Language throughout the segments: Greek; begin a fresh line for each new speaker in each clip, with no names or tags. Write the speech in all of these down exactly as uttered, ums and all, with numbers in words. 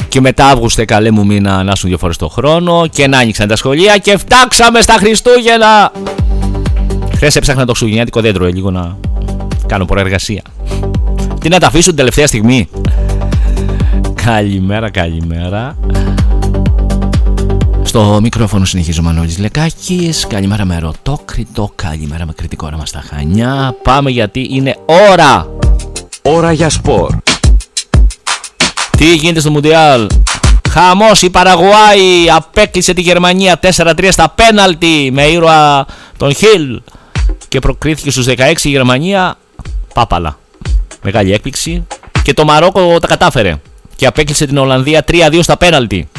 Και μετά Αύγουστε, καλέ μου μήνα, να ήσουν δύο φορές το χρόνο. Και να άνοιξαν τα σχολεία και φτάξαμε στα Χριστούγεννα. Χθες έψαχνα το χριστουγεννιάτικο δέντρο, ε, λίγο να κάνω προεργασία. Τι να τα αφήσω την τελευταία στιγμή. Καλημέρα, καλημέρα. Στο μικρόφωνο συνεχίζω Μανώλης Λεκάκης. Καλημέρα με Ρωτόκριτο, καλημέρα με κριτικό όραμα στα Χανιά. Πάμε γιατί είναι ώρα.
Ώρα για σπορ.
Τι γίνεται στο Μουντιάλ? Χαμός, η Παραγουάη απέκλεισε τη Γερμανία τέσσερα τρία στα πέναλτι με ήρωα τον Χιλ και προκρίθηκε στους δεκαέξι η Γερμανία. Πάπαλα. Μεγάλη έκπληξη. Και το Μαρόκο τα κατάφερε και απέκλεισε την Ολλανδία τρία δύο στα πέναλτι.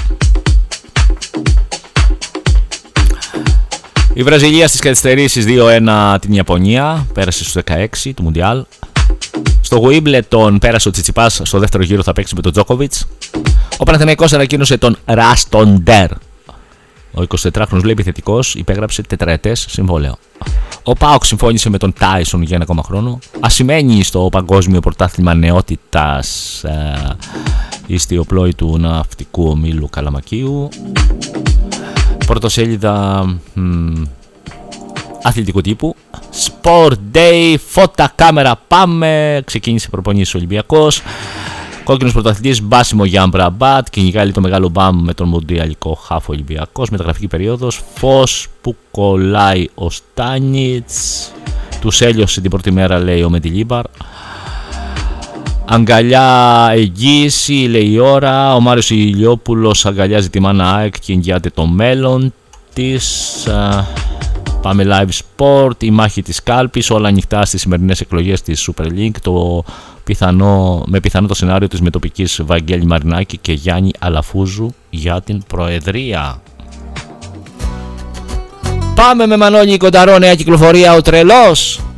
Η Βραζιλία στις καθυστερήσεις δύο ένα την Ιαπωνία, πέρασε στους δεκαέξι του Μουντιάλ. Στο Wimbledon πέρασε ο Τσιτσιπάς, στο δεύτερο γύρο θα παίξει με τον Τζόκοβιτς. Ο Παναθηναϊκός ανακοίνωσε τον Ράστοντερ. Ο εικοσιτετράχρονος λέει επιθετικός, υπέγραψε τετραετές συμβόλαιο. Ο ΠΑΟΚ συμφώνησε με τον Τάισον για ένα ακόμα χρόνο. Ασημένει στο παγκόσμιο πρωτάθλημα νεότητας ε, ιστιοπλόη του ναυτικού ομίλου Καλαμακίου. Πρωτοσέλιδα μ, αθλητικού τύπου. Sport Day, φώτα, κάμερα, πάμε. Ξεκίνησε προπονήσεις ο Ολυμπιακός. Κόκκινος πρωταθλητής Μπάσιμο Γιάμπρα Μπατ. Κυνηγάει το μεγάλο μπαμ με τον Μοντιαλικό Χάφο Ολυμπιακός. Μεταγραφική περίοδος. Φως που κολλάει ο Στάνιτς. Τους έλειωσε την πρώτη μέρα, λέει ο Μεντιλίμπαρ. Αγκαλιά εγγύηση, λέει η ώρα. Ο Μάριος Ηλιόπουλος αγκαλιάζει τη Μάνα ΑΕΚ και εγγυάται το μέλλον της. Πάμε live sport, η μάχη της κάλπης, όλα ανοιχτά στις σημερινές εκλογές της Super League. Το πιθανό, με πιθανό το σενάριο της μετοπικής Βαγγέλη Μαρινάκη και Γιάννη Αλαφούζου για την Προεδρία. Πάμε με Μανώλη Κονταρό, νέα κυκλοφορία, ο Τρελός.